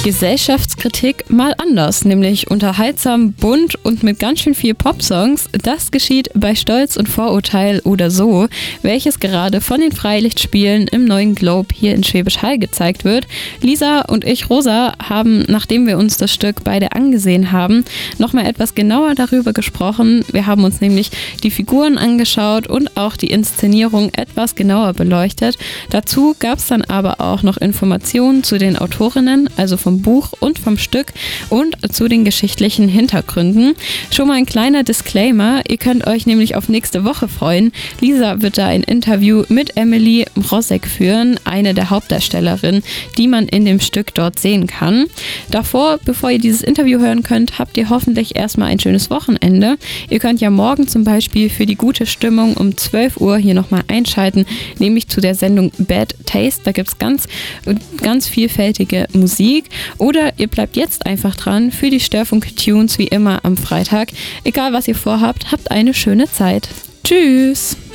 Gesellschaftskritik mal anders, nämlich unterhaltsam, bunt und mit ganz schön viel Popsongs. Das geschieht bei Stolz und Vorurteil oder so, welches gerade von den Freilichtspielen im Neuen Globe hier in Schwäbisch Hall gezeigt wird. Lisa und ich, Rosa, haben, nachdem wir uns das Stück beide angesehen haben, nochmal etwas genauer darüber gesprochen. Wir haben uns nämlich die Figuren angeschaut und auch die Inszenierung etwas genauer beleuchtet. Dazu gab es dann aber auch noch Informationen zu den Autorinnen, also vom Buch und vom Stück und zu den geschichtlichen Hintergründen. Schon mal ein kleiner Disclaimer, ihr könnt euch nämlich auf nächste Woche freuen. Lisa wird da ein Interview mit Emily Mrozek führen, eine der Hauptdarstellerinnen, die man in dem Stück dort sehen kann. Davor, bevor ihr dieses Interview hören könnt, habt ihr hoffentlich erstmal ein schönes Wochenende. Ihr könnt ja morgen zum Beispiel für die gute Stimmung um 12 Uhr hier nochmal einschalten, nämlich zu der Sendung Bad Taste. Da gibt es ganz vielfältige Musik. Oder ihr bleibt jetzt einfach dran für die Störfunk-Tunes wie immer am Freitag. Egal was ihr vorhabt, habt eine schöne Zeit. Tschüss!